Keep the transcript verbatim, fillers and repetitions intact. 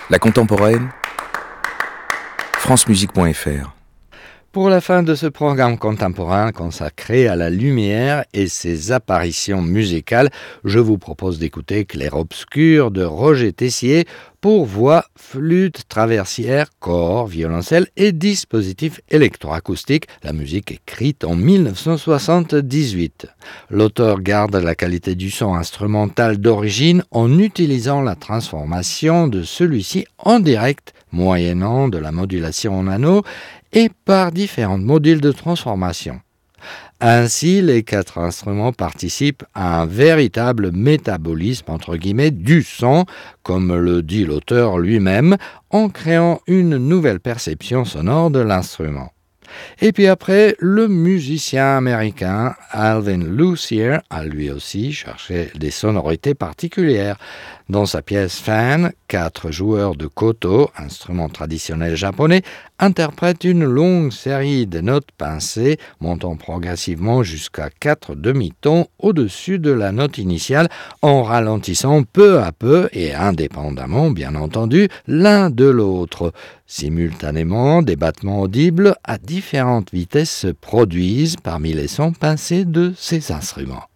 La contemporaine, francemusique point f r. Pour la fin de ce programme contemporain consacré à la lumière et ses apparitions musicales, je vous propose d'écouter Clair Obscur de Roger Tessier pour voix, flûte, traversière, corps, violoncelle et dispositif électroacoustique, la musique écrite en dix-neuf cent soixante-dix-huit. L'auteur garde la qualité du son instrumental d'origine en utilisant la transformation de celui-ci en direct, moyennant de la modulation en anneau, et par différents modules de transformation. Ainsi, les quatre instruments participent à un véritable métabolisme entre guillemets du son, comme le dit l'auteur lui-même, en créant une nouvelle perception sonore de l'instrument. Et puis après, le musicien américain Alvin Lucier a lui aussi cherché des sonorités particulières. Dans sa pièce Fan, quatre joueurs de koto, instrument traditionnel japonais, interprètent une longue série de notes pincées, montant progressivement jusqu'à quatre demi-tons au-dessus de la note initiale, en ralentissant peu à peu et indépendamment, bien entendu, l'un de l'autre. Simultanément, des battements audibles à différentes vitesses se produisent parmi les sons pincés de ces instruments.